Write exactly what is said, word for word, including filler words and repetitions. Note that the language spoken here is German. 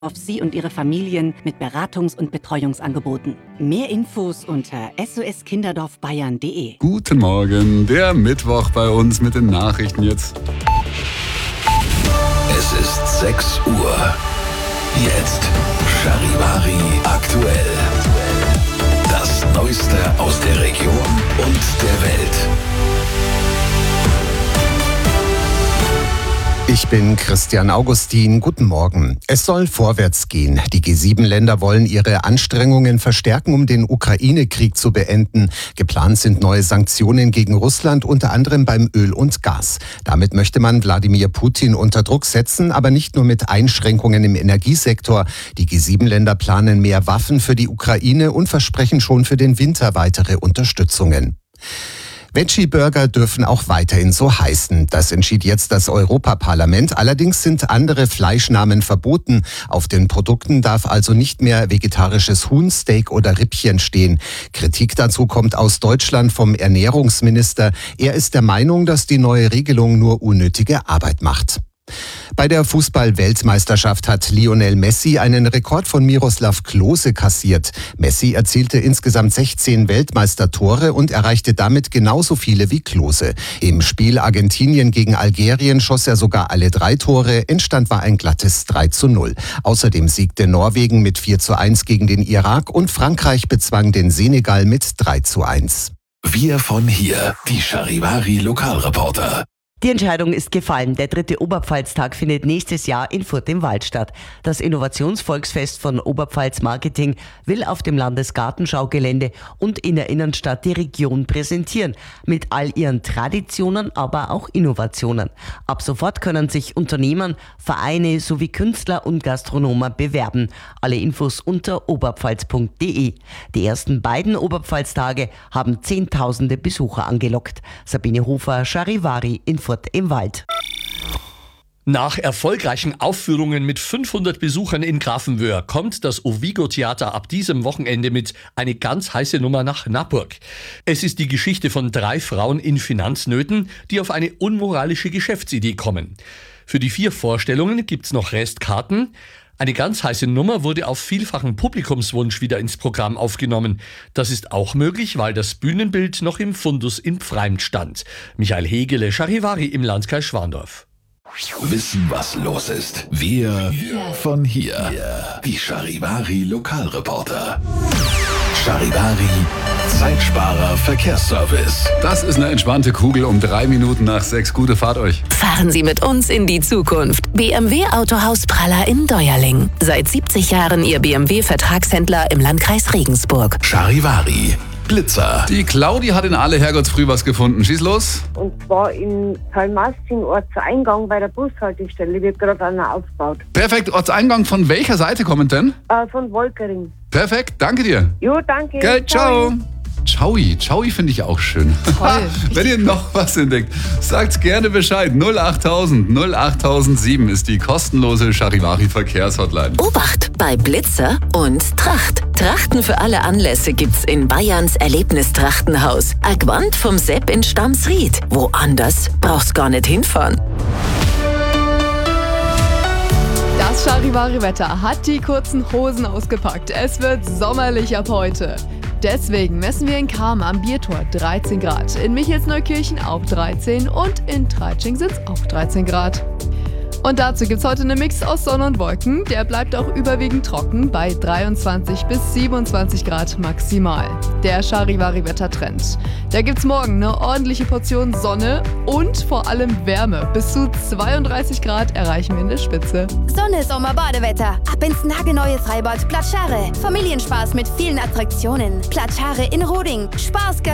auf Sie und Ihre Familien mit Beratungs- und Betreuungsangeboten. Mehr Infos unter s o s kinderdorf bayern punkt d e. Guten Morgen, der Mittwoch bei uns mit den Nachrichten jetzt. Es ist sechs Uhr. Jetzt Charivari aktuell. Das Neueste aus der Region und der Welt. Ich bin Christian Augustin. Guten Morgen. Es soll vorwärts gehen. Die G sieben Länder wollen ihre Anstrengungen verstärken, um den Ukraine-Krieg zu beenden. Geplant sind neue Sanktionen gegen Russland, unter anderem beim Öl und Gas. Damit möchte man Wladimir Putin unter Druck setzen, aber nicht nur mit Einschränkungen im Energiesektor. Die G sieben Länder planen mehr Waffen für die Ukraine und versprechen schon für den Winter weitere Unterstützungen. Veggie-Burger dürfen auch weiterhin so heißen. Das entschied jetzt das Europaparlament. Allerdings sind andere Fleischnamen verboten. Auf den Produkten darf also nicht mehr vegetarisches Huhn, Steak oder Rippchen stehen. Kritik dazu kommt aus Deutschland vom Ernährungsminister. Er ist der Meinung, dass die neue Regelung nur unnötige Arbeit macht. Bei der Fußball-Weltmeisterschaft hat Lionel Messi einen Rekord von Miroslav Klose kassiert. Messi erzielte insgesamt sechzehn Weltmeistertore und erreichte damit genauso viele wie Klose. Im Spiel Argentinien gegen Algerien schoss er sogar alle drei Tore. Endstand war ein glattes drei zu null. Außerdem siegte Norwegen mit vier zu eins gegen den Irak und Frankreich bezwang den Senegal mit drei zu eins. Wir von hier, die Charivari Lokalreporter. Die Entscheidung ist gefallen. Der dritte Oberpfalztag findet nächstes Jahr in Furth im Wald statt. Das Innovationsvolksfest von Oberpfalz Marketing will auf dem Landesgartenschaugelände und in der Innenstadt die Region präsentieren. Mit all ihren Traditionen, aber auch Innovationen. Ab sofort können sich Unternehmen, Vereine sowie Künstler und Gastronomen bewerben. Alle Infos unter oberpfalz punkt d e. Die ersten beiden Oberpfalztage haben Zehntausende Besucher angelockt. Sabine Hofer, Charivari in Furth im Wald. Nach erfolgreichen Aufführungen mit fünfhundert Besuchern in Grafenwöhr kommt das Ovigo Theater ab diesem Wochenende mit eine ganz heiße Nummer nach Naburg. Es ist die Geschichte von drei Frauen in Finanznöten, die auf eine unmoralische Geschäftsidee kommen. Für die vier Vorstellungen gibt's noch Restkarten. Eine ganz heiße Nummer wurde auf vielfachen Publikumswunsch wieder ins Programm aufgenommen. Das ist auch möglich, weil das Bühnenbild noch im Fundus in Pfreimd stand. Michael Hegele, Charivari im Landkreis Schwandorf. Wissen, was los ist. Wir von hier, die Charivari Lokalreporter. Charivari Zeitsparer Verkehrsservice. Das ist eine entspannte Kugel um drei Minuten nach sechs. Gute Fahrt euch. Fahren Sie mit uns in die Zukunft. B M W Autohaus Praller in Deuerling. Seit siebzig Jahren Ihr B M W-Vertragshändler im Landkreis Regensburg. Charivari Blitzer. Die Claudi hat in Alle Herrgottsfrüh was gefunden. Schieß los. Und zwar in Kalmasting, Ortseingang bei der Bushaltestelle, wird gerade einer aufgebaut. Perfekt. Ortseingang von welcher Seite kommen denn? Äh, von Wolkering. Perfekt. Danke dir. Jo, danke. Gell, ciao. Ciao. Ciao finde ich auch schön. Toll. Wenn ihr noch was entdeckt, sagt gerne Bescheid. null achttausend null achttausendsieben ist die kostenlose Charivari Verkehrshotline. Obacht bei Blitzer und Tracht. Trachten für alle Anlässe gibt's in Bayerns Erlebnistrachtenhaus. Agwand vom Sepp in Stamsried. Woanders brauchst gar nicht hinfahren. Das Charivari-Wetter hat die kurzen Hosen ausgepackt. Es wird sommerlich ab heute. Deswegen messen wir in Cham am Biertor dreizehn Grad, in Michelsneukirchen auch dreizehn und in Treitsching sind's auch dreizehn Grad. Und dazu gibt's heute einen Mix aus Sonne und Wolken. Der bleibt auch überwiegend trocken bei dreiundzwanzig bis siebenundzwanzig Grad maximal. Der Charivari-Wettertrend. Da gibt's morgen eine ordentliche Portion Sonne und vor allem Wärme. Bis zu zweiunddreißig Grad erreichen wir in der Spitze. Sonne, Sommer, Badewetter. Ab ins nagelneue Freibad Platschare. Familienspaß mit vielen Attraktionen. Platschare in Roding. Spaß